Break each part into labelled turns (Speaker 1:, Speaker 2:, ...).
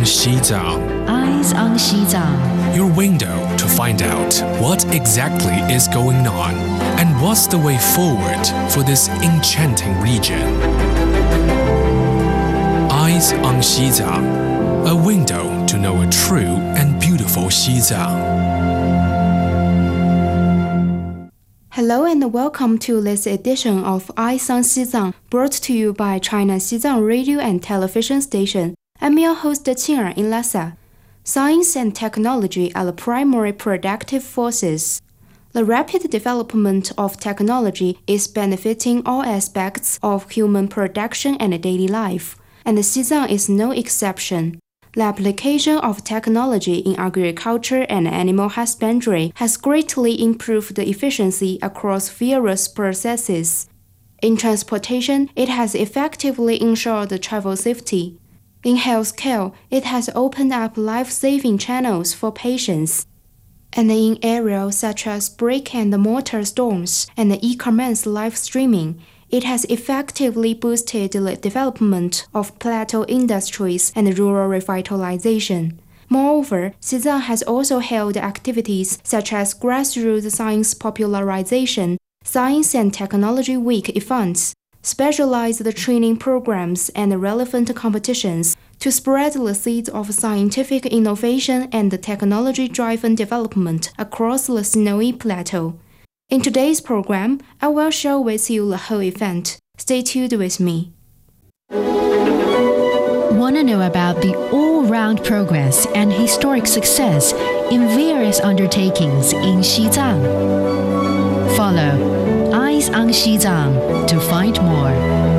Speaker 1: Xizang.
Speaker 2: Eyes on Xizang.
Speaker 1: Your window to find out what exactly is going on and what's the way forward for this enchanting region. Eyes on Xizang, a window to know a true and beautiful Xizang.
Speaker 3: Hello and welcome to this edition of Eyes on Xizang, brought to you by China Xizang Radio and Television Station. I'm your host Qing'er in Lhasa. Science and technology are the primary productive forces. The rapid development of technology is benefiting all aspects of human production and daily life, and Xizang is no exception. The application of technology in agriculture and animal husbandry has greatly improved the efficiency across various processes. In transportation, it has effectively ensured travel safety. In healthcare, it has opened up life-saving channels for patients. And in areas such as brick-and-mortar stores and e-commerce live streaming, it has effectively boosted the development of plateau industries and rural revitalization. Moreover, Xizang has also held activities such as grassroots science popularization, Science and Technology Week events, specialized training programs, and relevant competitions to spread the seeds of scientific innovation and technology-driven development across the Snowy Plateau. In today's program, I will share with you the whole event. Stay tuned with me.
Speaker 2: Want to know about the all-round progress and historic success in various undertakings in Xizang? Follow Eyes on Xizang to find more.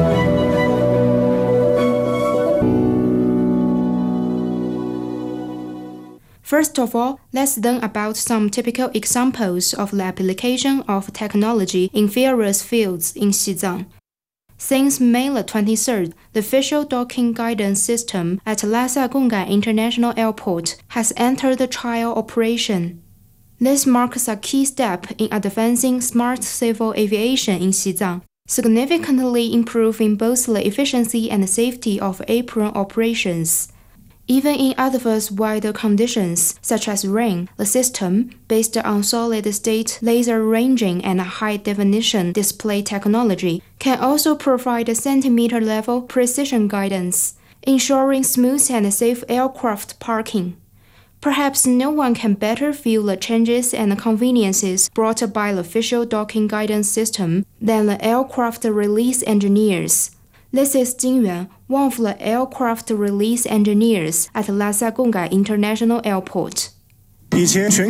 Speaker 3: First of all, let's learn about some typical examples of the application of technology in various fields in Xizang. Since May 23rd, the Visual Docking Guidance System at Lhasa Gongai International Airport has entered the trial operation. This marks a key step in advancing smart civil aviation in Xizang, significantly improving both the efficiency and safety of apron operations. Even in adverse weather conditions, such as rain, the system, based on solid-state laser ranging and high-definition display technology, can also provide centimeter-level precision guidance, ensuring smooth and safe aircraft parking. Perhaps no one can better feel the changes and conveniences brought by the Visual Docking Guidance System than the aircraft release engineers. This is Jing Yuan, one of the aircraft release engineers at Lhasa Gongai International Airport.
Speaker 4: In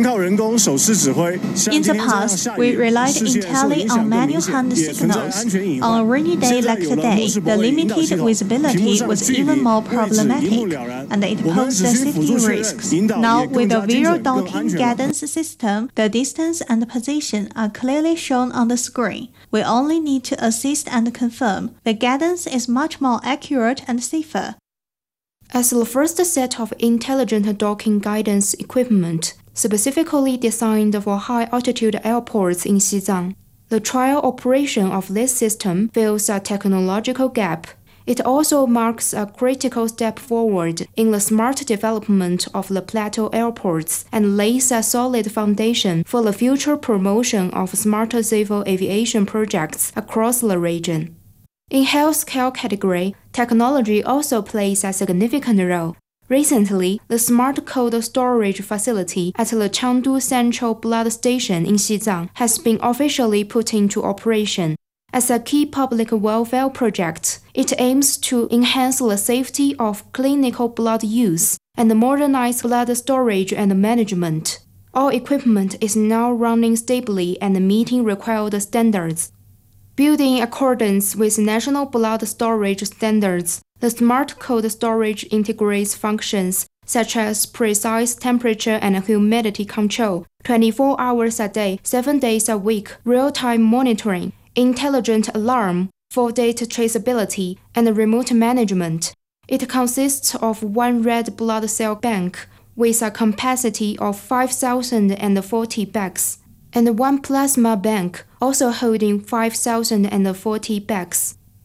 Speaker 4: the
Speaker 5: past, we relied entirely on manual hand signals. On a rainy day like today, the limited visibility was even more problematic, and it posed safety risks. Now, with the Visual Docking Guidance System, the distance and position are clearly shown on the screen. We only need to assist and confirm. The guidance is much more accurate and safer.
Speaker 3: As the first set of intelligent docking guidance equipment, specifically designed for high-altitude airports in Xizang, the trial operation of this system fills a technological gap. It also marks a critical step forward in the smart development of the plateau airports and lays a solid foundation for the future promotion of smarter civil aviation projects across the region. In healthcare category, technology also plays a significant role. Recently, the smart cold storage facility at the Changdu Central Blood Station in Xizang has been officially put into operation. As a key public welfare project, it aims to enhance the safety of clinical blood use and modernize blood storage and management. All equipment is now running stably and meeting required standards. Built in accordance with national blood storage standards, the smart cold storage integrates functions such as precise temperature and humidity control, 24 hours a day, 7 days a week, real-time monitoring, intelligent alarm, full data traceability, and remote management. It consists of one red blood cell bank with a capacity of 5,040 bags, and one plasma bank also holding 5,040 bags.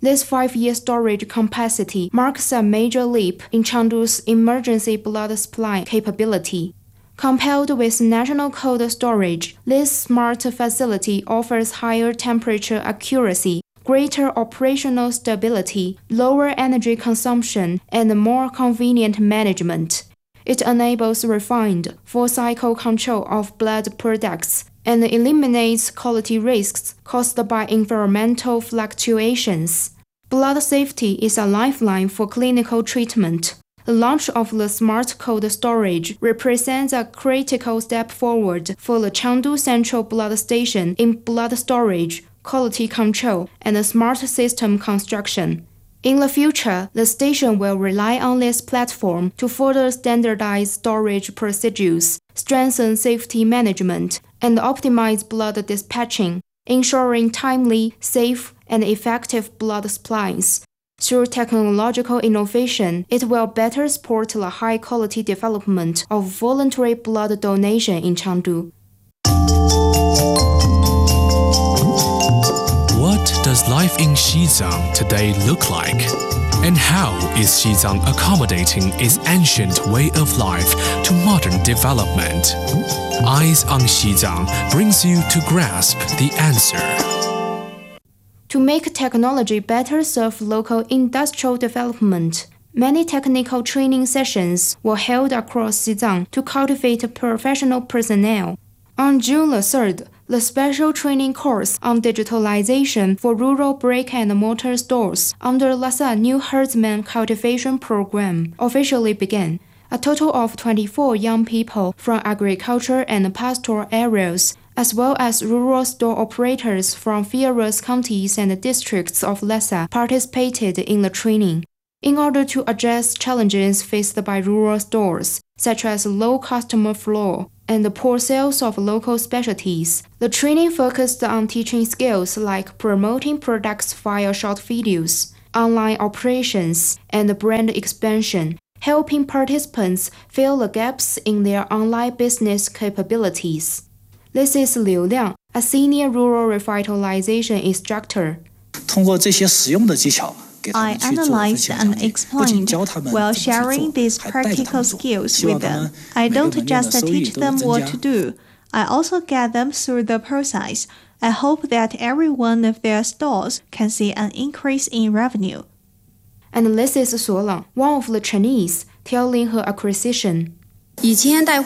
Speaker 3: This 5-year storage capacity marks a major leap in Chengdu's emergency blood supply capability. Compared with national cold storage, this smart facility offers higher temperature accuracy, greater operational stability, lower energy consumption, and more convenient management. It enables refined, full-cycle control of blood products and eliminates quality risks caused by environmental fluctuations. Blood safety is a lifeline for clinical treatment. The launch of the smart cold storage represents a critical step forward for the Chengdu Central Blood Station in blood storage, quality control, and smart system construction. In the future, the station will rely on this platform to further standardize storage procedures, strengthen safety management, and optimize blood dispatching, ensuring timely, safe, and effective blood supplies. Through technological innovation, it will better support the high-quality development of voluntary blood donation in Chengdu.
Speaker 1: What does life in Xizang today look like? And how is Xizang accommodating its ancient way of life to modern development? Eyes on Xizang brings you to grasp the answer.
Speaker 3: To make technology better serve local industrial development, many technical training sessions were held across Xizang to cultivate professional personnel. On June 3rd, the special training course on digitalization for rural brick-and-mortar stores under Lhasa New Herdsman Cultivation Program officially began. A total of 24 young people from agriculture and pastoral areas, as well as rural store operators from various counties and districts of Lhasa, participated in the training. In order to address challenges faced by rural stores, such as low customer flow and the poor sales of local specialties, the training focused on teaching skills like promoting products via short videos, online operations, and brand expansion, helping participants fill the gaps in their online business capabilities. This is Liu Liang, a senior rural revitalization instructor.
Speaker 5: I analyzed and explained while sharing these practical skills with them. I don't just teach them what to do. I also get them through the process. I hope that every one of their stores can see an increase in revenue.
Speaker 3: And this is Suo Lang, one of the Chinese, telling her acquisition.
Speaker 4: In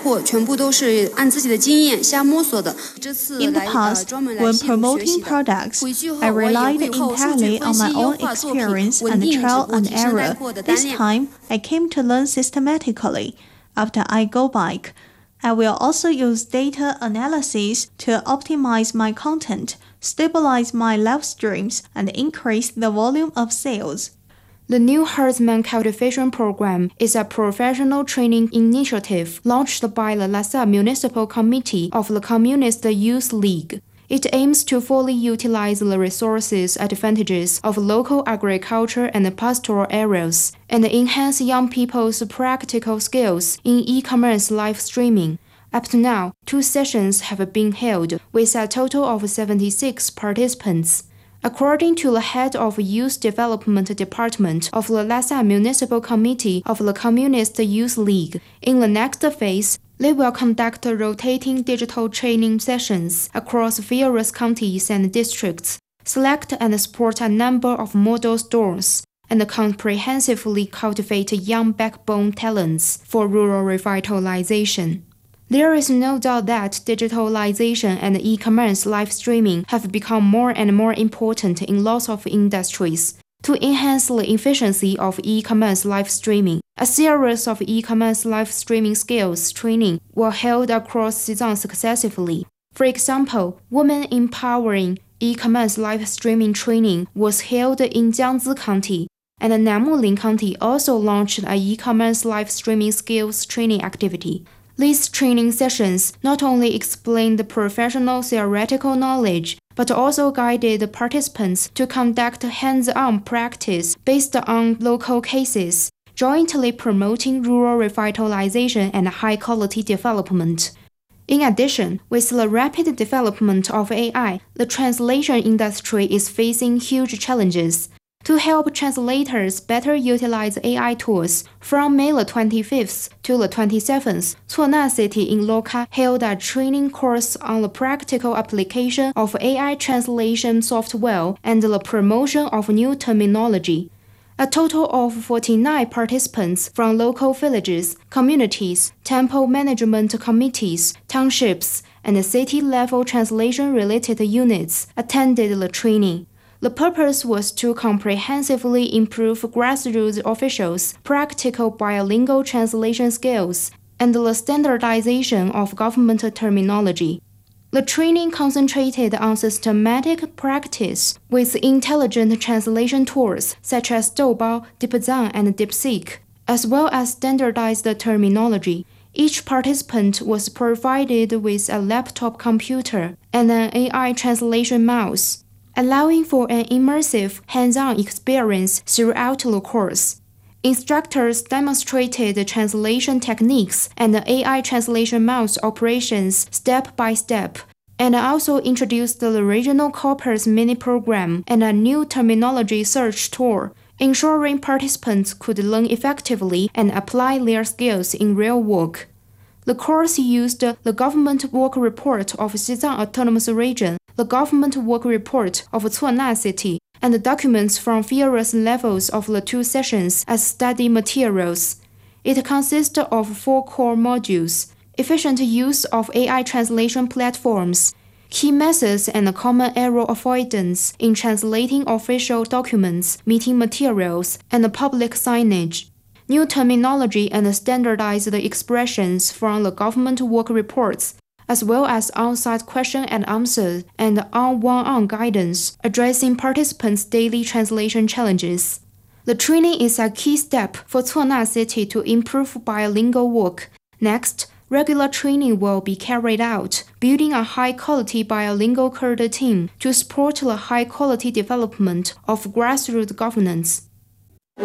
Speaker 5: the past, when promoting products, I relied entirely on my own experience and trial and error. This time, I came to learn systematically. After I go back, I will also use data analysis to optimize my content, stabilize my live streams, and increase the volume of sales.
Speaker 3: The New Herdsman Cultivation Program is a professional training initiative launched by the Lhasa Municipal Committee of the Communist Youth League. It aims to fully utilize the resources advantages of local agriculture and pastoral areas and enhance young people's practical skills in e-commerce live streaming. Up to now, 2 sessions have been held with a total of 76 participants. According to the head of Youth Development Department of the Lhasa Municipal Committee of the Communist Youth League, in the next phase, they will conduct rotating digital training sessions across various counties and districts, select and support a number of model stores, and comprehensively cultivate young backbone talents for rural revitalization. There is no doubt that digitalization and e-commerce live streaming have become more and more important in lots of industries. To enhance the efficiency of e-commerce live streaming, a series of e-commerce live streaming skills training were held across Xizang successively. For example, Women Empowering e-commerce live streaming training was held in Jiangzi County, and Nanmulin County also launched an e-commerce live streaming skills training activity. These training sessions not only explained the professional theoretical knowledge, but also guided the participants to conduct hands-on practice based on local cases, jointly promoting rural revitalization and high-quality development. In addition, with the rapid development of AI, the translation industry is facing huge challenges. to help translators better utilize AI tools. From May 25th to the 27th, Cuona City in Loka held a training course on the practical application of AI translation software and the promotion of new terminology. A total of 49 participants from local villages, communities, temple management committees, townships, and city-level translation-related units attended the training. The purpose was to comprehensively improve grassroots officials' practical bilingual translation skills and the standardization of government terminology. The training concentrated on systematic practice with intelligent translation tools such as Doubao, DeepZhang, and DeepSeek, as well as standardized terminology. Each participant was provided with a laptop computer and an AI translation mouse, allowing for an immersive, hands-on experience throughout the course. Instructors demonstrated translation techniques and AI translation mouse operations step by step, and also introduced the regional corpus mini-program and a new terminology search tool, ensuring participants could learn effectively and apply their skills in real work. The course used the Government Work Report of Xizang Autonomous Region, the Government Work Report of Cuona City, and documents from various levels of the two sessions as study materials. It consists of 4 core modules: efficient use of AI translation platforms, key methods and common error avoidance in translating official documents, meeting materials, and public signage, new terminology and standardized expressions from the government work reports, as well as on-site question and answer and on-one-on guidance addressing participants' daily translation challenges. The training is a key step for Cuona City to improve bilingual work. Next, regular training will be carried out, building a high-quality bilingual cadre team to support the high-quality development of grassroots governance.